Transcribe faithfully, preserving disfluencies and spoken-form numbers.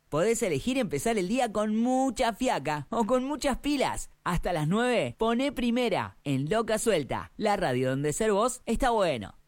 podés elegir empezar el día con mucha fiaca o con muchas pilas. Hasta las nueve, poné Primera en Loca Suelta, la radio donde ser vos está bueno.